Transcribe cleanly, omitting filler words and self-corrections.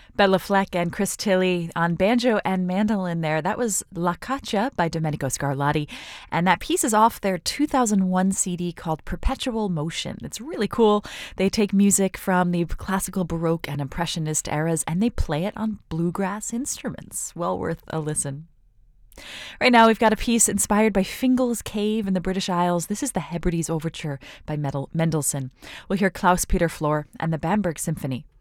Bella Fleck and Chris Tilly on banjo and mandolin there. That was La Caccia by Domenico Scarlatti. And that piece is off their 2001 CD called Perpetual Motion. It's really cool. They take music from the classical, Baroque, and Impressionist eras and they play it on bluegrass instruments. Well worth a listen. Right now, we've got a piece inspired by Fingal's Cave in the British Isles. This is the Hebrides Overture by Mendelssohn. We'll hear Klaus Peter Flor and the Bamberg Symphony.